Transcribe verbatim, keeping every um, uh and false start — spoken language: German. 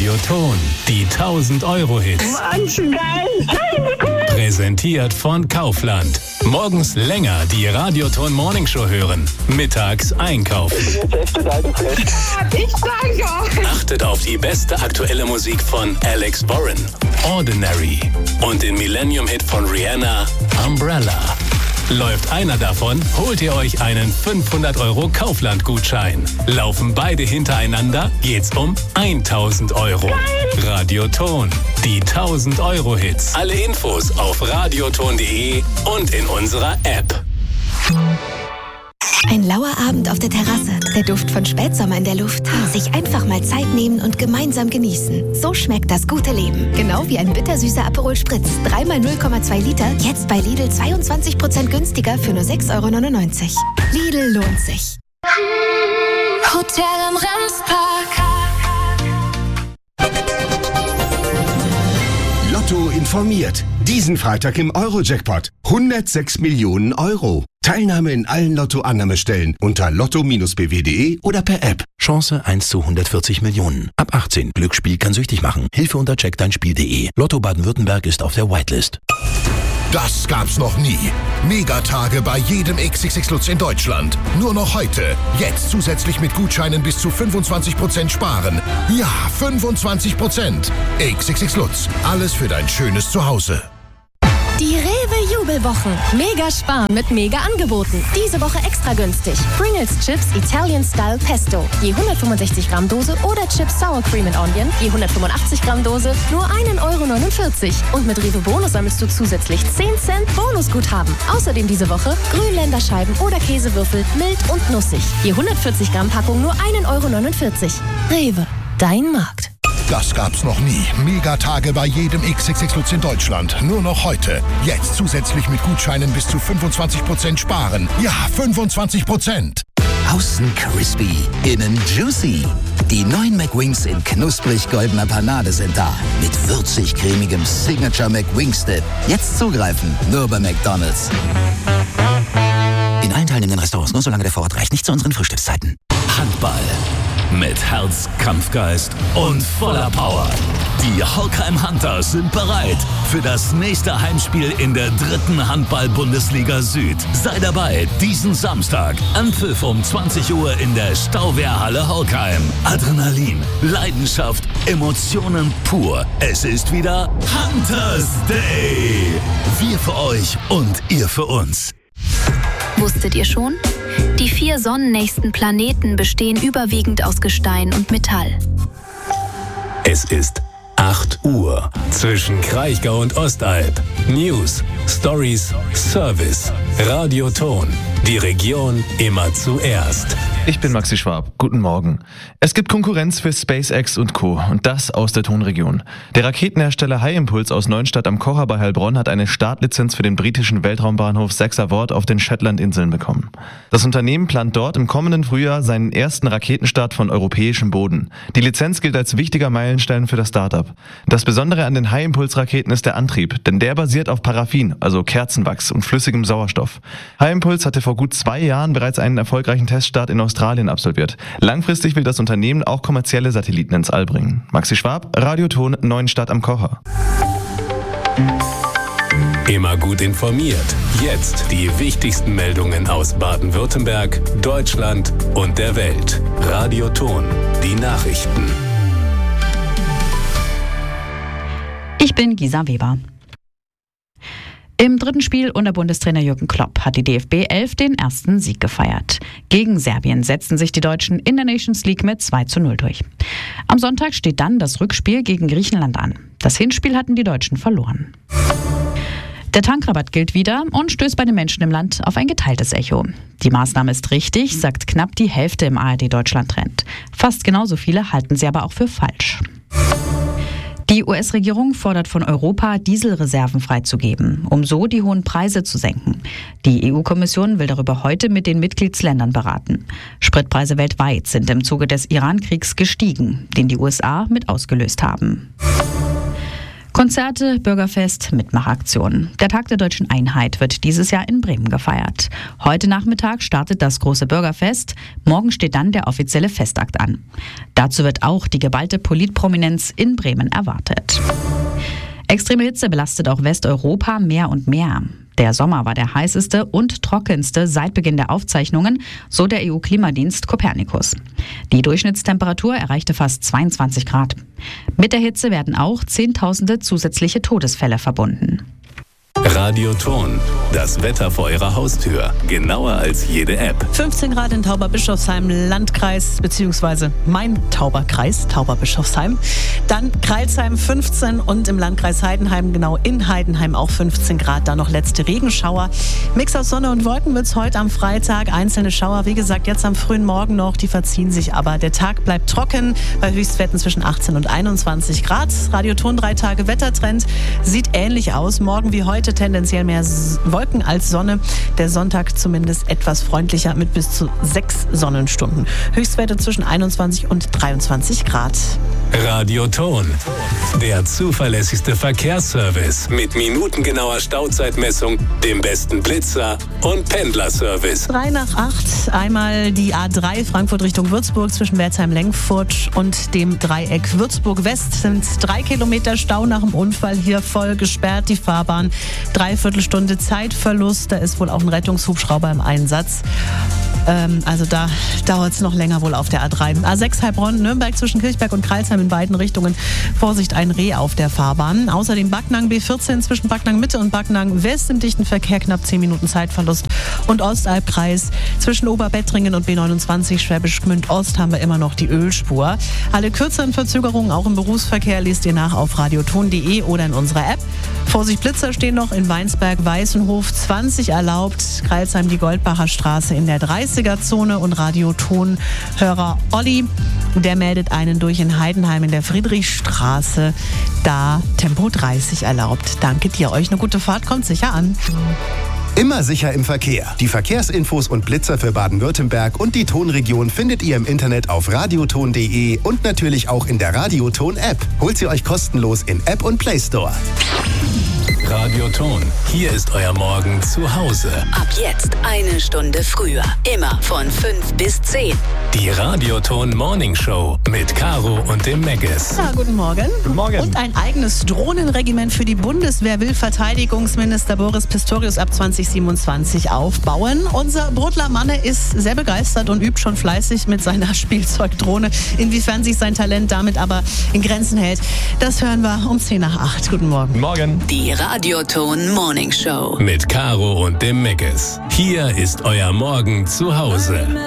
Radioton, die tausend Euro Hits. Wahnsinn, geil! Präsentiert von Kaufland. Morgens länger die Radioton Morning Show hören. Mittags einkaufen. Das ist echt total geflasht. Ich sag ja! Achtet auf die beste aktuelle Musik von Alex Warren, Ordinary und den Millennium-Hit von Rihanna, Umbrella. Läuft einer davon, holt ihr euch einen fünfhundert Euro Kaufland-Gutschein. Laufen beide hintereinander, geht's um tausend Euro. Radioton, die tausend Euro Hits. Alle Infos auf radioton punkt de und in unserer App. Ein lauer Abend auf der Terrasse, der Duft von Spätsommer in der Luft. Sich einfach mal Zeit nehmen und gemeinsam genießen. So schmeckt das gute Leben. Genau wie ein bittersüßer Aperol Spritz. dreimal null Komma zwei Liter, jetzt bei Lidl zweiundzwanzig Prozent günstiger für nur sechs Euro neunundneunzig. Lidl lohnt sich. Hotel am Remspark. Lotto informiert. Diesen Freitag im Euro-Jackpot. hundertsechs Millionen Euro. Teilnahme in allen Lotto-Annahmestellen unter lotto Bindestrich b w punkt de oder per App. Chance eins zu hundertvierzig Millionen. Ab achtzehn. Glücksspiel kann süchtig machen. Hilfe unter check dein spiel punkt de. Lotto Baden-Württemberg ist auf der Whitelist. Das gab's noch nie. Megatage bei jedem X X X Lutz in Deutschland. Nur noch heute. Jetzt zusätzlich mit Gutscheinen bis zu fünfundzwanzig Prozent sparen. Ja, fünfundzwanzig Prozent. X X X Lutz. Alles für dein schönes Zuhause. Die Rewe-Jubelwochen. Mega sparen mit Mega-Angeboten. Diese Woche extra günstig. Pringles Chips Italian Style Pesto. Je hundertfünfundsechzig Gramm Dose oder Chips Sour Cream and Onion. Je hundertfünfundachtzig Gramm Dose. Nur ein Euro neunundvierzig. Und mit Rewe Bonus sammelst du zusätzlich zehn Cent Bonusguthaben. Außerdem diese Woche Grünländerscheiben oder Käsewürfel. Mild und nussig. Je hundertvierzig Gramm Packung nur ein Euro neunundvierzig. Rewe. Dein Markt. Das gab's noch nie. Megatage bei jedem X X X Lutz in Deutschland. Nur noch heute. Jetzt zusätzlich mit Gutscheinen bis zu fünfundzwanzig Prozent sparen. Ja, fünfundzwanzig Prozent. Außen crispy, innen juicy. Die neuen McWings in knusprig goldener Panade sind da. Mit würzig cremigem Signature McWings Dip. Jetzt zugreifen, nur bei McDonald's. In allen teilnehmenden Restaurants nur solange der Vorrat reicht. Nicht zu unseren Frühstückszeiten. Handball. Mit Herz, Kampfgeist und voller Power. Die Holkheim Hunters sind bereit für das nächste Heimspiel in der dritten Handball-Bundesliga Süd. Sei dabei diesen Samstag. Anpfiff um zwanzig Uhr in der Stauwehrhalle Holkheim. Adrenalin, Leidenschaft, Emotionen pur. Es ist wieder Hunters Day. Wir für euch und ihr für uns. Wusstet ihr schon? Die vier sonnennächsten Planeten bestehen überwiegend aus Gestein und Metall. Es ist acht Uhr. Zwischen Kraichgau und Ostalb. News, Stories, Service. Radioton. Die Region immer zuerst. Ich bin Maxi Schwab. Guten Morgen. Es gibt Konkurrenz für SpaceX und Co. und das aus der Tonregion. Der Raketenhersteller High Impulse aus Neuenstadt am Kocher bei Heilbronn hat eine Startlizenz für den britischen Weltraumbahnhof Saxavord auf den Shetlandinseln bekommen. Das Unternehmen plant dort im kommenden Frühjahr seinen ersten Raketenstart von europäischem Boden. Die Lizenz gilt als wichtiger Meilenstein für das Startup. Das Besondere an den High Impulse Raketen ist der Antrieb, denn der basiert auf Paraffin, also Kerzenwachs und flüssigem Sauerstoff. High Impulse hatte vor gut zwei Jahren bereits einen erfolgreichen Teststart in Australien absolviert. Langfristig will das Unternehmen auch kommerzielle Satelliten ins All bringen. Maxi Schwab, Radioton, Neuenstadt am Kocher. Immer gut informiert. Jetzt die wichtigsten Meldungen aus Baden-Württemberg, Deutschland und der Welt. Radioton, die Nachrichten. Ich bin Gisa Weber. Im dritten Spiel unter Bundestrainer Jürgen Klopp hat die D F B elf den ersten Sieg gefeiert. Gegen Serbien setzten sich die Deutschen in der Nations League mit zwei zu null durch. Am Sonntag steht dann das Rückspiel gegen Griechenland an. Das Hinspiel hatten die Deutschen verloren. Der Tankrabatt gilt wieder und stößt bei den Menschen im Land auf ein geteiltes Echo. Die Maßnahme ist richtig, sagt knapp die Hälfte im A R D-Deutschland-Trend. Fast genauso viele halten sie aber auch für falsch. Die U S-Regierung fordert von Europa, Dieselreserven freizugeben, um so die hohen Preise zu senken. Die E U-Kommission will darüber heute mit den Mitgliedsländern beraten. Spritpreise weltweit sind im Zuge des Iran-Kriegs gestiegen, den die U S A mit ausgelöst haben. Konzerte, Bürgerfest, Mitmachaktionen. Der Tag der Deutschen Einheit wird dieses Jahr in Bremen gefeiert. Heute Nachmittag startet das große Bürgerfest. Morgen steht dann der offizielle Festakt an. Dazu wird auch die geballte Politprominenz in Bremen erwartet. Extreme Hitze belastet auch Westeuropa mehr und mehr. Der Sommer war der heißeste und trockenste seit Beginn der Aufzeichnungen, so der E U-Klimadienst Copernicus. Die Durchschnittstemperatur erreichte fast zweiundzwanzig Grad. Mit der Hitze werden auch Zehntausende zusätzliche Todesfälle verbunden. Radioton, das Wetter vor Ihrer Haustür. Genauer als jede App. fünfzehn Grad in Tauberbischofsheim, Landkreis, beziehungsweise mein Tauberkreis, Tauberbischofsheim. Dann Crailsheim fünfzehn und im Landkreis Heidenheim, genau in Heidenheim auch fünfzehn Grad. Da noch letzte Regenschauer. Mix aus Sonne und Wolken wird es heute am Freitag. Einzelne Schauer, wie gesagt, jetzt am frühen Morgen noch. Die verziehen sich aber. Der Tag bleibt trocken bei Höchstwerten zwischen achtzehn und einundzwanzig Grad. Radioton drei Tage Wettertrend sieht ähnlich aus. Morgen wie heute tendenziell mehr Wolken als Sonne. Der Sonntag zumindest etwas freundlicher mit bis zu sechs Sonnenstunden. Höchstwerte zwischen einundzwanzig und dreiundzwanzig Grad. Radioton, der zuverlässigste Verkehrsservice mit minutengenauer Stauzeitmessung, dem besten Blitzer und Pendlerservice. Drei nach acht, einmal die A drei Frankfurt Richtung Würzburg zwischen Wertheim-Lengfurt und dem Dreieck Würzburg-West sind drei Kilometer Stau nach dem Unfall. Hier voll gesperrt die Fahrbahn. Dreiviertelstunde Zeitverlust, da ist wohl auch ein Rettungshubschrauber im Einsatz. Ähm, also da dauert es noch länger wohl auf der A drei. A sechs Heilbronn, Nürnberg zwischen Kirchberg und Crailsheim in beiden Richtungen. Vorsicht, ein Reh auf der Fahrbahn. Außerdem Backnang B vierzehn zwischen Backnang Mitte und Backnang West im dichten Verkehr, knapp zehn Minuten Zeitverlust. Und Ostalbkreis zwischen Oberbettringen und B neunundzwanzig Schwäbisch Gmünd Ost haben wir immer noch die Ölspur. Alle kürzeren Verzögerungen auch im Berufsverkehr lest ihr nach auf radioton punkt de oder in unserer App. Vorsicht, Blitzer stehen noch in Weinsberg, Weißenhof zwanzig erlaubt. Crailsheim die Goldbacher Straße in der dreißiger-Zone und Radiotonhörer Olli, der meldet einen durch in Heidenheim in der Friedrichstraße, da Tempo dreißig erlaubt. Danke dir, euch eine gute Fahrt, kommt sicher an. Immer sicher im Verkehr. Die Verkehrsinfos und Blitzer für Baden-Württemberg und die Tonregion findet ihr im Internet auf radioton punkt de und natürlich auch in der Radioton-App. Holt sie euch kostenlos in App und Play Store. Radioton, hier ist euer Morgen zu Hause. Ab jetzt eine Stunde früher. Immer von fünf bis zehn. Die Radioton Morning Show mit Caro und dem Megges. Ja, guten Morgen. Guten Morgen. Und ein eigenes Drohnenregiment für die Bundeswehr will Verteidigungsminister Boris Pistorius ab zwanzig siebenundzwanzig aufbauen. Unser Brudler Manne ist sehr begeistert und übt schon fleißig mit seiner Spielzeugdrohne. Inwiefern sich sein Talent damit aber in Grenzen hält, das hören wir um zehn nach acht. Guten Morgen. Guten Morgen. Die Radioton Morning Show mit Caro und dem Megges. Hier ist euer Morgen zu Hause.